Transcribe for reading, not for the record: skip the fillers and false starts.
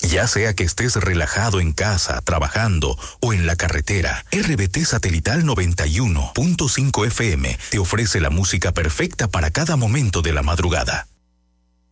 Ya sea que estés relajado en casa, trabajando o en la carretera, RBT Satelital 91.5 FM te ofrece la música perfecta para cada momento de la madrugada.